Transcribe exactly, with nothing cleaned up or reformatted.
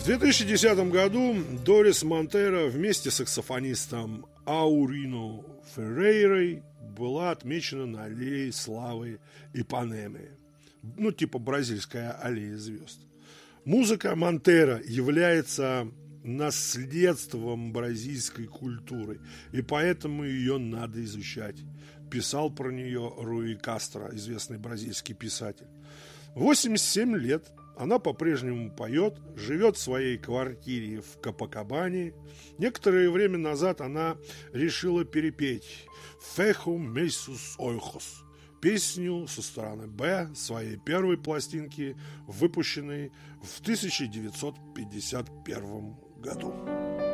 В две тысячи десятом году Дорис Монтейро вместе с саксофонистом Аурино Феррейрой была отмечена на аллее славы Ипанемы, ну типа бразильская аллея звезд. Музыка Монтейро является наследством бразильской культуры, и поэтому ее надо изучать, писал про нее Руи Кастро, известный бразильский писатель. восемьдесят семь лет она по-прежнему поет, живет в своей квартире в Копакабане. Некоторое время назад она решила перепеть «Fecho meus ojos», песню со стороны «Б» своей первой пластинки, выпущенной в тысяча девятьсот пятьдесят первом году.